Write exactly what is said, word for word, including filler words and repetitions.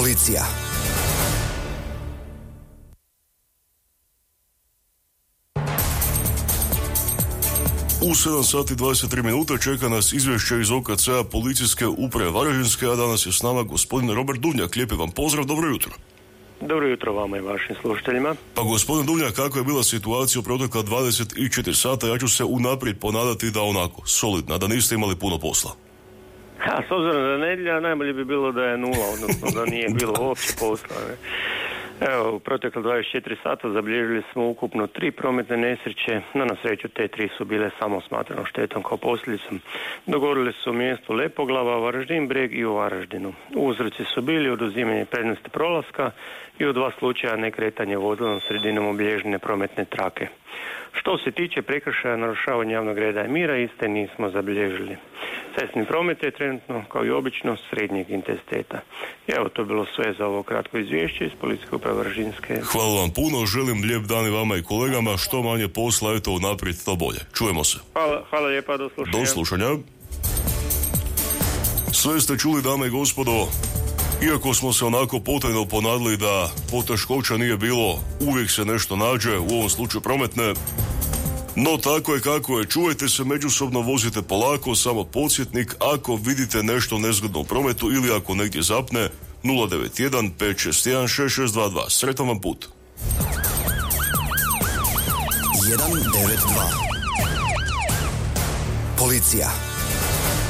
Policija. U sedam sati i dvadeset tri minute čeka nas izvješće iz O K C-a Policijske uprave Varaždinske, a danas je s nama gospodin Robert Duvnjak. Lijepi vam pozdrav, dobro jutro. Dobro jutro vama i vašim slušateljima. Pa gospodin Duvnjak, kako je bila situacija u protekla dvadeset četiri sata? Ja ću se unaprijed ponadati da onako, solidna, da niste imali puno posla. A s obzirom da je nedjelja, najbolje bi bilo da je nula, odnosno da nije bilo uopće posla. Ne? Evo, u protekle dvadeset četiri sata zabilježili smo ukupno tri prometne nesreće, no na sreću te tri su bile samo smatrano štetom kao posljedicom. Dogodile su u mjestu Lepoglava, Varaždin Breg i u Varaždinu. Uzroci su bili oduzimanje prednosti prolaska i u dva slučaja nekretanje vozilom sredinom obilježene prometne trake. Što se tiče prekršaja narušavanja javnog reda i mira, iste nismo zabilježili. Cestni promet je trenutno, kao i obično, srednjeg intenziteta. I evo, to je bilo sve za ovo kratko izvješće iz Policijske uprave Varaždinske. Hvala vam puno, želim lijep dan i vama i kolegama, što manje posla, eto unaprijed to bolje. Čujemo se. Hvala, hvala lijepa, do slušanja. Do slušanja. Sve ste čuli, dame i gospodo. Iako smo se onako potajno ponadili da poteškoća nije bilo, uvijek se nešto nađe, u ovom slučaju prometne. No tako je kako je, čuvajte se međusobno, vozite polako, samo podsjetnik, ako vidite nešto nezgodno u prometu ili ako negdje zapne, nula devet jedan pet šest jedan šest šest dva dva. Sretan vam put. jedan devet dva. Policija.